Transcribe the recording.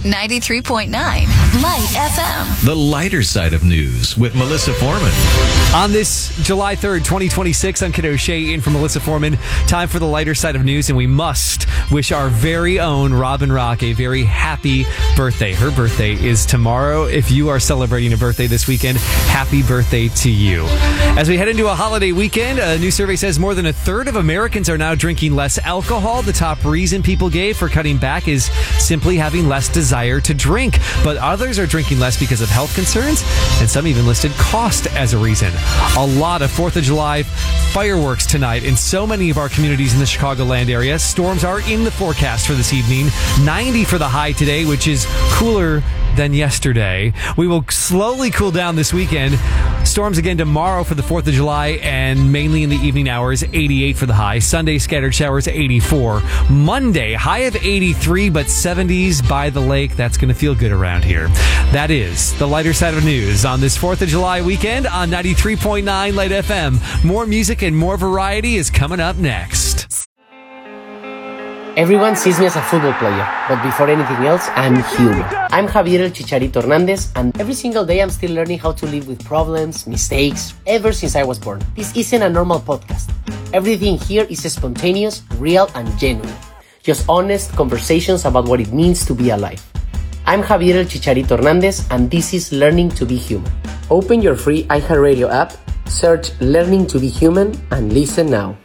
93.9 Light FM. The lighter side of news with Melissa Foreman. On this July 3rd, 2026, I'm Kid O'Shea in for Melissa Foreman. Time for the lighter side of news, and we must wish our very own Robin Rock a very happy birthday. Her birthday is tomorrow. If you are celebrating a birthday this weekend, happy birthday to you. As we head into a holiday weekend, a new survey says more than a third of Americans are now drinking less alcohol. The top reason people gave for cutting back is simply having less desire to drink. But others are drinking less because of health concerns, and some even listed cost as a reason. A lot of 4th of July fireworks tonight in so many of our communities in the Chicagoland area. Storms are in the forecast for this evening. 90 for the high today, which is cooler than yesterday. We will slowly cool down this weekend. Storms again tomorrow for the 4th of July and mainly in the evening hours, 88 for the high. Sunday, scattered showers, 84. Monday, high of 83, but 70s by the lake. That's going to feel good around here. That is the lighter side of news on this 4th of July weekend on 93.9 Light FM. More music and more variety is coming up next. Everyone sees me as a football player, but before anything else, I'm human. I'm Javier El Chicharito Hernandez, and every single day I'm still learning how to live with problems, mistakes, ever since I was born. This isn't a normal podcast. Everything here is spontaneous, real, and genuine. Just honest conversations about what it means to be alive. I'm Javier El Chicharito Hernandez, and this is Learning to be Human. Open your free iHeartRadio app, search Learning to be Human, and listen now.